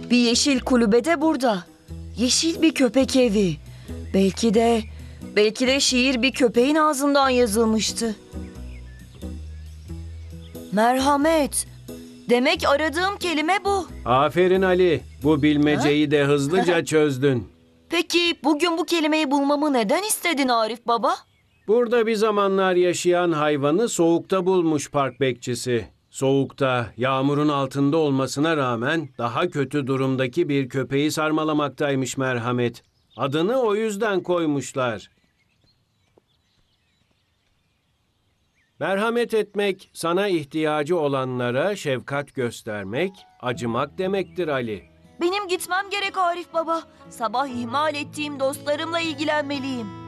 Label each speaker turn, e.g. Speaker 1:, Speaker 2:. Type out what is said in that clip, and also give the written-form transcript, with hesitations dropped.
Speaker 1: Bir yeşil kulübe de burada. Yeşil bir köpek evi. Belki de şiir bir köpeğin ağzından yazılmıştı. Merhamet. Demek aradığım kelime bu.
Speaker 2: Aferin Ali. Bu bilmeceyi de hızlıca çözdün.
Speaker 1: Peki bugün bu kelimeyi bulmamı neden istedin Arif Baba?
Speaker 2: Burada bir zamanlar yaşayan hayvanı soğukta bulmuş park bekçisi. Soğukta, yağmurun altında olmasına rağmen daha kötü durumdaki bir köpeği sarmalamaktaymış Merhamet. Adını o yüzden koymuşlar. Merhamet etmek, sana ihtiyacı olanlara şefkat göstermek, acımak demektir Ali.
Speaker 1: Benim gitmem gerek Arif Baba. Sabah ihmal ettiğim dostlarımla ilgilenmeliyim.